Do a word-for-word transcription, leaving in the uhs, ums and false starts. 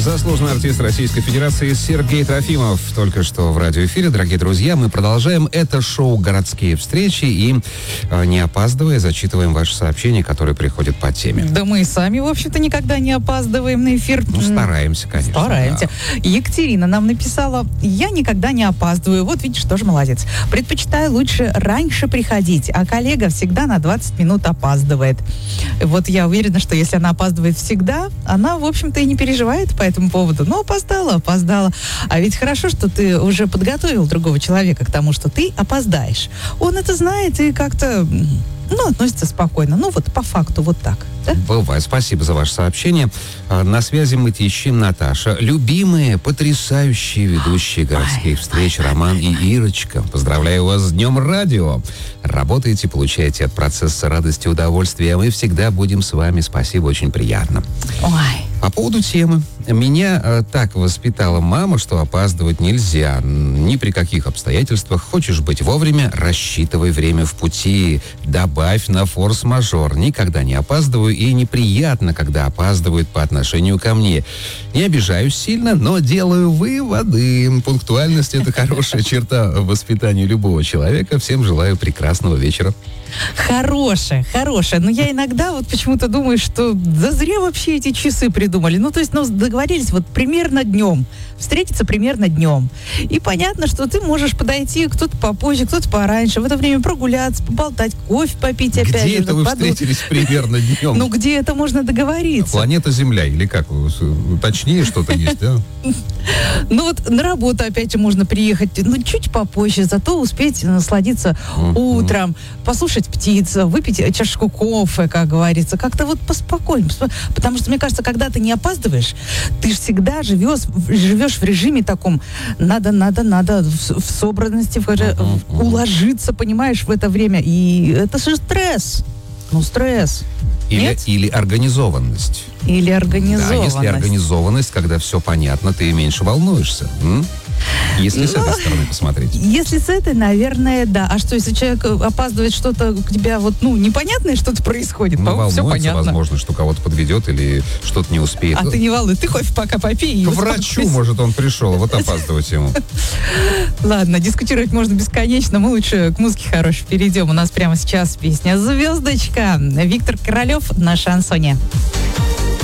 Заслуженный артист Российской Федерации Сергей Трофимов только что в радиоэфире. Дорогие друзья, мы продолжаем это шоу «Городские встречи» и, не опаздывая, зачитываем ваши сообщения, которые приходят по теме. Да мы и сами, в общем-то, никогда не опаздываем на эфир. Ну, стараемся, конечно. Стараемся. Да. Екатерина нам написала: я никогда не опаздываю. Вот видишь, тоже молодец. Предпочитаю лучше раньше приходить, а коллега всегда на двадцать минут опаздывает. Вот я уверена, что если она опаздывает всегда, она, в общем-то, и не переживает по этому поводу. Ну, опоздала, опоздала. А ведь хорошо, что ты уже подготовил другого человека к тому, что ты опоздаешь. Он это знает и как-то, ну, относится спокойно. Ну, вот по факту вот так. Да? Бывает. Спасибо за ваше сообщение. На связи мы ищем Наташа. Любимые, потрясающие ведущие городских встреч Роман и Ирочка. Поздравляю вас с Днем радио. Работаете, получаете от процесса радости и удовольствия. Мы всегда будем с вами. Спасибо, очень приятно. Ой. По поводу темы. Меня э, так воспитала мама, что опаздывать нельзя. Ни при каких обстоятельствах. Хочешь быть вовремя, рассчитывай время в пути. Добавь на форс-мажор. Никогда не опаздываю, и неприятно, когда опаздывают по отношению ко мне. Не обижаюсь сильно, но делаю выводы. Пунктуальность — это хорошая черта воспитания любого человека. Всем желаю прекрасного вечера. Хорошая, хорошая. Но я иногда вот почему-то думаю, что да зря вообще эти часы придумали. Ну, то есть, ну, договорились вот примерно днем. Встретиться примерно днем. И понятно, что ты можешь подойти, кто-то попозже, кто-то пораньше, в это время прогуляться, поболтать, кофе попить опять. Где это вы встретились примерно днем? Ну, где это можно договориться? Планета Земля или как? Точнее что-то есть, да? Ну вот на работу опять же можно приехать, ну чуть попозже, зато успеть насладиться утром, послушать птиц, выпить чашку кофе, как говорится, как-то вот поспокойнее. Потому что, мне кажется, когда ты не опаздываешь, ты же всегда живешь, живешь в режиме таком, надо, надо, надо в, в собранности, в, в, уложиться, понимаешь, в это время. И это же стресс. Ну, стресс. Или, или организованность. Или организованность. Да, если организованность, когда все понятно, ты меньше волнуешься. М? Если ну, с этой стороны посмотреть. Если с этой, наверное, да. А что, если человек опаздывает, что-то у тебя вот, ну, непонятное что-то происходит? Ну, волнуется, все понятно. Возможно, что кого-то подведет или что-то не успеет. А ты не волнуй, ты кофе пока попей. К врачу, может, он пришел, вот опаздывать ему. Ладно, дискутировать можно бесконечно. Мы лучше к музыке хорошей перейдем. У нас прямо сейчас песня «Звездочка». Виктор Королев на шансоне.